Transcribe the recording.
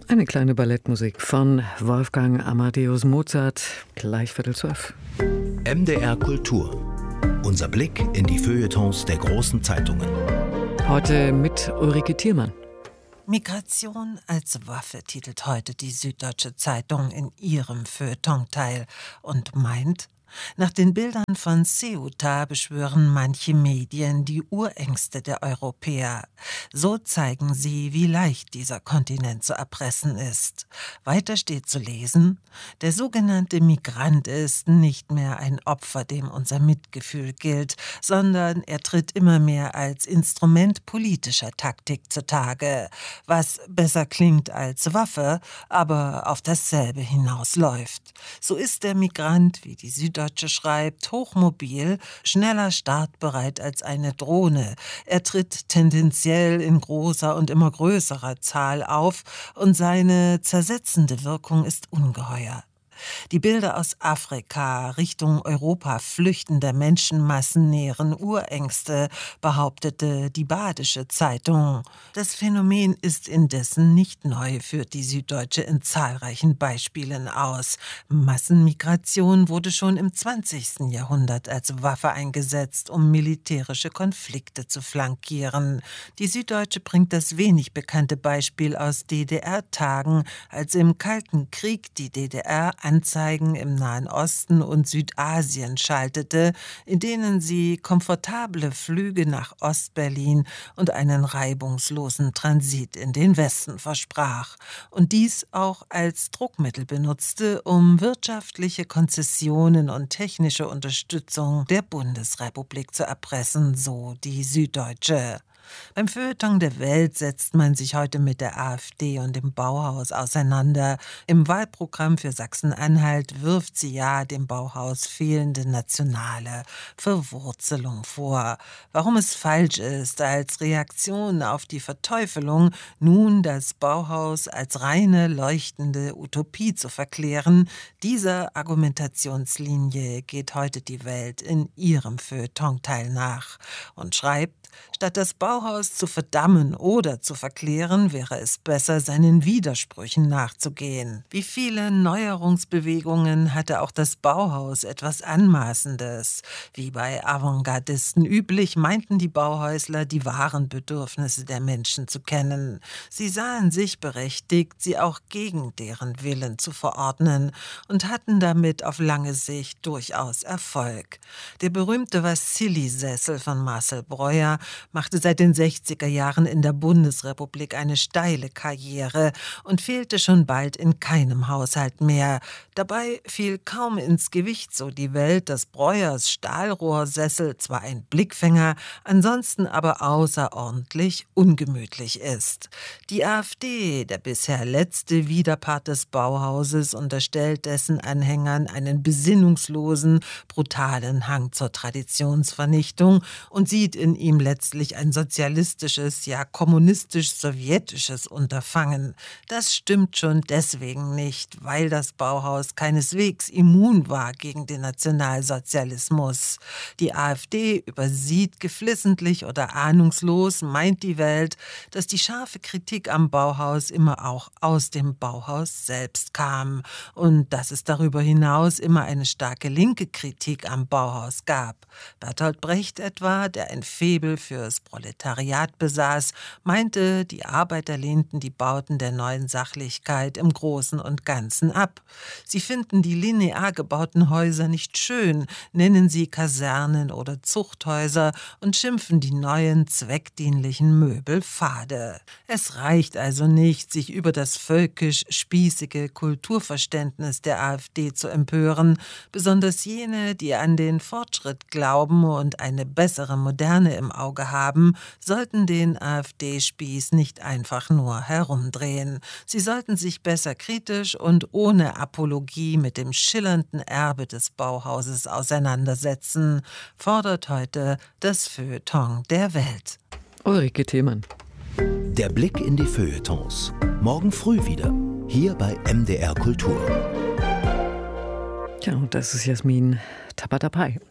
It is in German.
Eine kleine Ballettmusik von Wolfgang Amadeus Mozart, gleich 11:45. MDR Kultur. Unser Blick in die Feuilletons der großen Zeitungen. Heute mit Ulrike Thielmann. Migration als Waffe titelt heute die Süddeutsche Zeitung in ihrem Feuilleton-Teil und meint, nach den Bildern von Ceuta beschwören manche Medien die Urängste der Europäer. So zeigen sie, wie leicht dieser Kontinent zu erpressen ist. Weiter steht zu lesen, der sogenannte Migrant ist nicht mehr ein Opfer, dem unser Mitgefühl gilt, sondern er tritt immer mehr als Instrument politischer Taktik zutage, was besser klingt als Waffe, aber auf dasselbe hinausläuft. So ist der Migrant, wie die Süddeutsche schreibt, hochmobil, schneller startbereit als eine Drohne. Er tritt tendenziell in großer und immer größerer Zahl auf und seine zersetzende Wirkung ist ungeheuer. Die Bilder aus Afrika Richtung Europa flüchtender Menschenmassen nähren Urängste, behauptete die Badische Zeitung. Das Phänomen ist indessen nicht neu, führt die Süddeutsche in zahlreichen Beispielen aus. Massenmigration wurde schon im 20. Jahrhundert als Waffe eingesetzt, um militärische Konflikte zu flankieren. Die Süddeutsche bringt das wenig bekannte Beispiel aus DDR-Tagen, als im Kalten Krieg die DDR Anzeigen im Nahen Osten und Südasien schaltete, in denen sie komfortable Flüge nach Ostberlin und einen reibungslosen Transit in den Westen versprach und dies auch als Druckmittel benutzte, um wirtschaftliche Konzessionen und technische Unterstützung der Bundesrepublik zu erpressen, so die Süddeutsche. Beim Feuilleton der Welt setzt man sich heute mit der AfD und dem Bauhaus auseinander. Im Wahlprogramm für Sachsen-Anhalt wirft sie ja dem Bauhaus fehlende nationale Verwurzelung vor. Warum es falsch ist, als Reaktion auf die Verteufelung nun das Bauhaus als reine leuchtende Utopie zu verklären, dieser Argumentationslinie geht heute die Welt in ihrem Feuilleton-Teil nach und schreibt, statt das Bauhaus zu verdammen oder zu verklären, wäre es besser, seinen Widersprüchen nachzugehen. Wie viele Neuerungsbewegungen hatte auch das Bauhaus etwas Anmaßendes. Wie bei Avantgardisten üblich, meinten die Bauhäusler, die wahren Bedürfnisse der Menschen zu kennen. Sie sahen sich berechtigt, sie auch gegen deren Willen zu verordnen und hatten damit auf lange Sicht durchaus Erfolg. Der berühmte Wassily-Sessel von Marcel Breuer machte seit den 60er Jahren in der Bundesrepublik eine steile Karriere und fehlte schon bald in keinem Haushalt mehr. Dabei fiel kaum ins Gewicht, so die Welt, dass Breuers Stahlrohrsessel zwar ein Blickfänger, ansonsten aber außerordentlich ungemütlich ist. Die AfD, der bisher letzte Widerpart des Bauhauses, unterstellt dessen Anhängern einen besinnungslosen, brutalen Hang zur Traditionsvernichtung und sieht in ihm letztlich ein sozialistisches, ja kommunistisch-sowjetisches Unterfangen. Das stimmt schon deswegen nicht, weil das Bauhaus keineswegs immun war gegen den Nationalsozialismus. Die AfD übersieht geflissentlich oder ahnungslos, meint die Welt, dass die scharfe Kritik am Bauhaus immer auch aus dem Bauhaus selbst kam und dass es darüber hinaus immer eine starke linke Kritik am Bauhaus gab. Bertolt Brecht etwa, der ein Faible fürs Proletariat besaß, meinte, die Arbeiter lehnten die Bauten der neuen Sachlichkeit im Großen und Ganzen ab. Sie finden die linear gebauten Häuser nicht schön, nennen sie Kasernen oder Zuchthäuser und schimpfen die neuen zweckdienlichen Möbel fade. Es reicht also nicht, sich über das völkisch-spießige Kulturverständnis der AfD zu empören, besonders jene, die an den Fortschritt glauben und eine bessere Moderne im Auge haben, sollten den AfD-Spieß nicht einfach nur herumdrehen. Sie sollten sich besser kritisch und ohne Apologie mit dem schillernden Erbe des Bauhauses auseinandersetzen, fordert heute das Feuilleton der Welt. Ulrike Thielmann. Der Blick in die Feuilletons. Morgen früh wieder. Hier bei MDR Kultur. Ja, und das ist Jasmin Tabatabai.